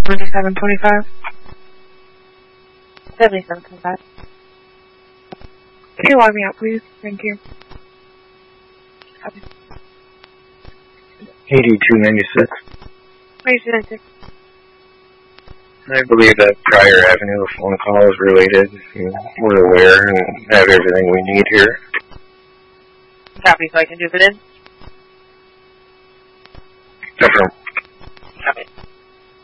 7725. 7725. Can you log me out, please? Thank you. 8296. 8296. I believe that prior avenue of phone call is related. We're aware and have everything we need here. Copy, so I can do it in? Confirm. Copy.